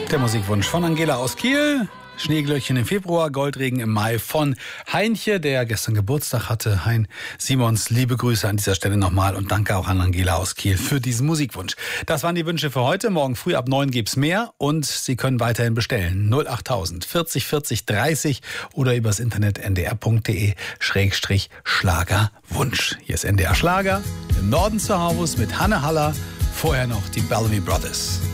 Der Musikwunsch von Angela aus Kiel. Schneeglöckchen im Februar, Goldregen im Mai von Heinche, der gestern Geburtstag hatte. Hein Simons, liebe Grüße an dieser Stelle nochmal und danke auch an Angela aus Kiel für diesen Musikwunsch. Das waren die Wünsche für heute. Morgen früh ab 9 gibt's mehr und Sie können weiterhin bestellen. 08000 40 40 30 oder übers Internet ndr.de/Schlagerwunsch. Hier ist NDR Schlager im Norden zu Hause mit Hanne Haller. Vorher noch die Bellamy Brothers.